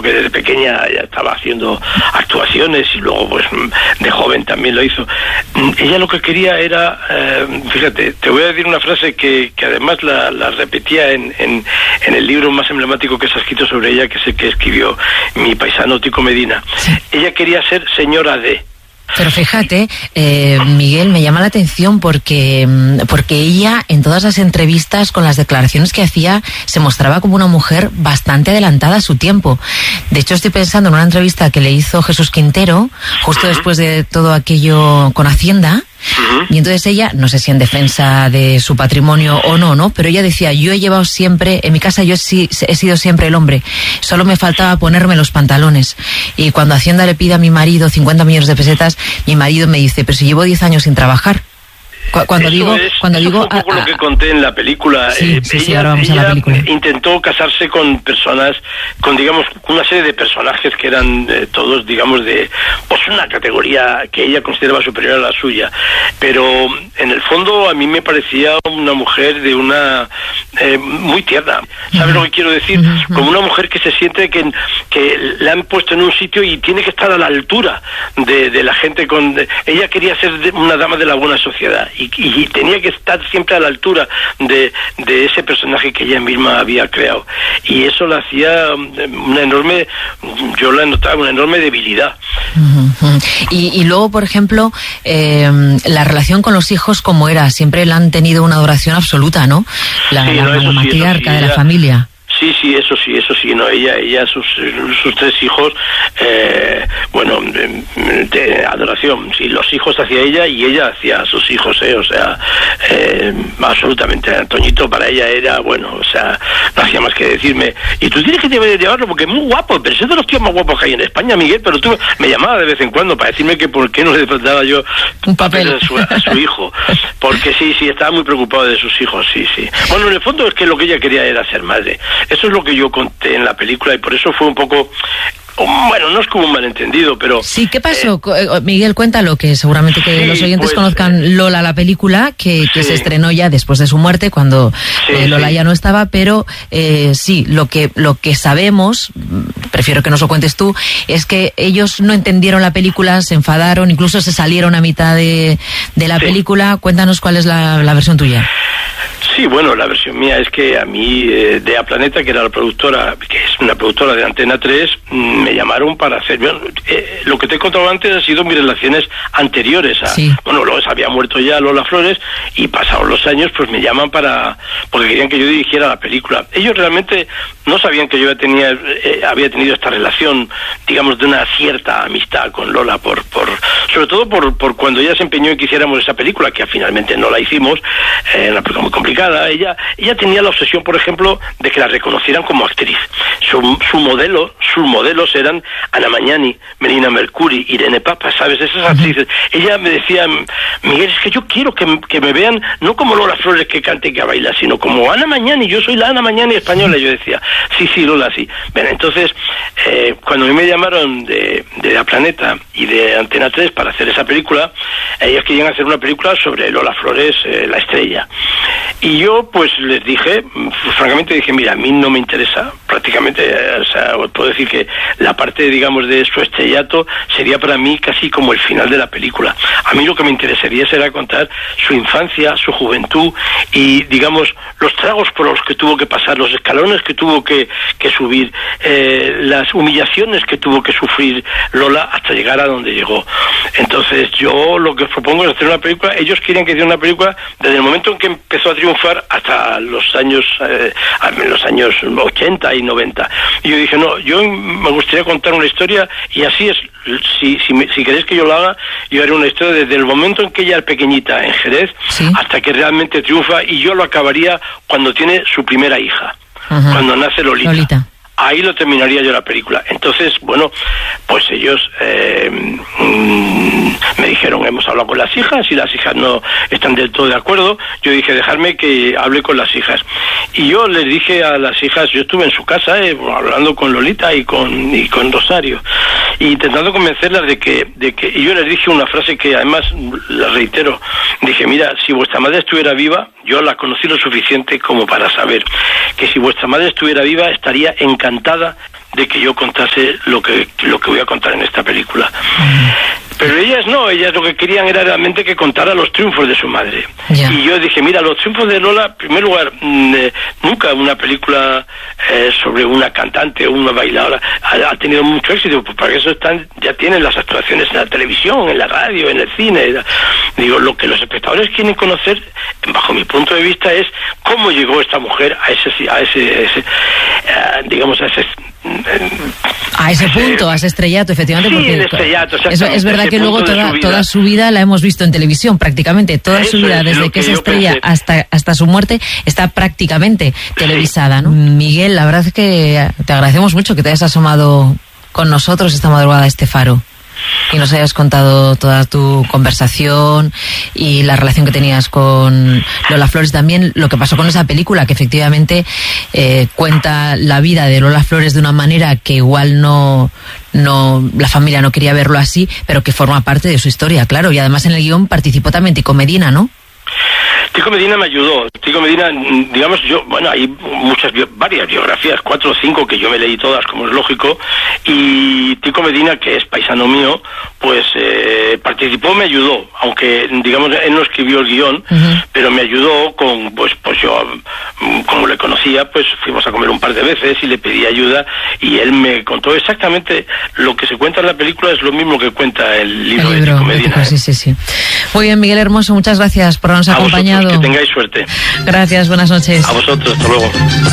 porque desde pequeña ya estaba haciendo actuaciones y luego pues de joven también lo hizo. Ella lo que quería era, fíjate, te voy a decir una frase que además la repetía en el libro más emblemático que se ha escrito sobre ella, que es el que escribió mi paisano Tico Medina. Sí. Ella quería ser señora D. Pero fíjate, Miguel, me llama la atención porque ella, en todas las entrevistas, con las declaraciones que hacía, se mostraba como una mujer bastante adelantada a su tiempo. De hecho, estoy pensando en una entrevista que le hizo Jesús Quintero, justo después de todo aquello con Hacienda. Y entonces ella, no sé si en defensa de su patrimonio o no, pero ella decía, yo he llevado siempre, en mi casa yo he sido siempre el hombre, solo me faltaba ponerme los pantalones. Y cuando Hacienda le pide a mi marido 50 millones de pesetas, mi marido me dice, pero si llevo 10 años sin trabajar. Cuando digo un poco lo que conté en la película. Sí, ahora vamos a la película. Intentó casarse con personas, con una serie de personajes que eran todos, digamos, de pues una categoría que ella consideraba superior a la suya, pero en el fondo a mí me parecía una mujer de una muy tierna. ¿Sabes lo que quiero decir? Como una mujer que se siente que la han puesto en un sitio y tiene que estar a la altura de la gente. Ella quería ser una dama de la buena sociedad. Y tenía que estar siempre a la altura de ese personaje que ella misma había creado. Y eso la hacía yo la notaba una enorme debilidad. Y luego, por ejemplo, la relación con los hijos, ¿cómo era? Siempre la han tenido una adoración absoluta, ¿no? La matriarca de la familia. Sí, eso sí, no, ella, sus 3 hijos, de adoración, sí, los hijos hacia ella y ella hacia sus hijos, o sea, absolutamente. Antoñito para ella era, no hacía más que decirme, y tú tienes que llevarlo porque es muy guapo, pero es de los tíos más guapos que hay en España, Miguel, pero tú me llamaba de vez en cuando para decirme que por qué no le faltaba yo un papel a su hijo, porque sí, estaba muy preocupado de sus hijos, sí. Bueno, en el fondo es que lo que ella quería era ser madre. Eso es lo que yo conté en la película y por eso fue un poco... no es como un malentendido, pero... Sí, ¿qué pasó? Miguel, cuéntalo, que seguramente que los oyentes conozcan Lola, la película, que se estrenó ya después de su muerte, cuando Lola ya no estaba, pero lo que sabemos, prefiero que nos lo cuentes tú, es que ellos no entendieron la película, se enfadaron, incluso se salieron a mitad de la película. Cuéntanos cuál es la versión tuya. Sí, la versión mía es que a mí, de A Planeta, que era la productora, que es una productora de Antena 3, me llamaron para hacer... lo que te he contado antes han sido mis relaciones anteriores a... Sí. Luego se había muerto ya Lola Flores y pasados los años, pues me llaman porque querían que yo dirigiera la película. Ellos realmente no sabían que yo había tenido esta relación, digamos, de una cierta amistad con Lola, sobre todo por cuando ella se empeñó en que hiciéramos esa película, que finalmente no la hicimos, una película muy complicada. Ella tenía la obsesión, por ejemplo, de que la reconocieran como actriz. Sus modelos eran Ana Magnani, Melina Mercuri, Irene Papa, ¿sabes? Esas actrices. Ella me decía, Miguel, es que yo quiero que me vean no como Lola Flores que canta y que baila, sino como Ana Magnani. Yo soy la Ana Magnani española. Yo decía, sí, Lola, sí. Bien, entonces, cuando a mí me llamaron de La Planeta y de Antena 3 para hacer esa película, ellos querían hacer una película sobre Lola Flores, la estrella. Y yo, pues, les dije, francamente dije, mira, a mí no me interesa, prácticamente, os puedo decir que la parte, digamos, de su estrellato sería para mí casi como el final de la película. A mí lo que me interesaría será contar su infancia, su juventud y, digamos, los tragos por los que tuvo que pasar, los escalones que tuvo que subir, las humillaciones que tuvo que sufrir Lola hasta llegar a donde llegó. Entonces, yo lo que os propongo es hacer una película. Ellos querían que hiciera una película desde el momento en que empezó a triunfar hasta los años 80 y 90. Y yo dije, no, yo me gustaría contar una historia y así es. Si queréis que yo lo haga, yo haré una historia desde el momento en que ella es pequeñita en Jerez, ¿sí?, hasta que realmente triunfa, y yo lo acabaría cuando tiene su primera hija, cuando nace Lolita. Ahí lo terminaría yo la película. Entonces, pues ellos me dijeron, hemos hablado con las hijas y las hijas no están del todo de acuerdo. Yo dije, dejarme que hable con las hijas. Y yo les dije a las hijas, yo estuve en su casa hablando con Lolita y con Rosario, intentando convencerlas de que y yo les dije una frase que además la reitero. Dije, mira, si vuestra madre estuviera viva, yo la conocí lo suficiente como para saber que si vuestra madre estuviera viva estaría encantada de que yo contase lo que voy a contar en esta película. Pero ellas lo que querían era realmente que contara los triunfos de su madre. Yeah. Y yo dije, mira, los triunfos de Lola, en primer lugar, nunca una película sobre una cantante o una bailadora ha tenido mucho éxito, pues para eso ya tienen las actuaciones en la televisión, en la radio, en el cine. Digo, lo que los espectadores quieren conocer, bajo mi punto de vista, es cómo llegó esta mujer a ese punto, a ese estrellato, efectivamente. Sí, porque el estrellato, es verdad que luego toda su vida la hemos visto en televisión, prácticamente toda su vida, desde que se estrella hasta su muerte, está prácticamente televisada, ¿no? Miguel, la verdad es que te agradecemos mucho que te hayas asomado con nosotros esta madrugada a este faro y nos hayas contado toda tu conversación y la relación que tenías con Lola Flores, también lo que pasó con esa película, que efectivamente cuenta la vida de Lola Flores de una manera que igual no la familia no quería verlo así, pero que forma parte de su historia, claro, y además en el guión participó también Tico Medina, ¿no? Tico Medina me ayudó. Tico Medina, digamos, hay varias biografías, 4 o 5 que yo me leí todas, como es lógico, y Tico Medina, que es paisano mío, pues participó, me ayudó, aunque, digamos, él no escribió el guión, pero me ayudó pues yo, como le conocía, pues fuimos a comer un par de veces y le pedí ayuda, y él me contó exactamente lo que se cuenta en la película, es lo mismo que cuenta el libro de Tico Medina. Sí. Muy bien, Miguel Hermoso, muchas gracias por habernos acompañado. Que tengáis suerte. Gracias, buenas noches. A vosotros, hasta luego.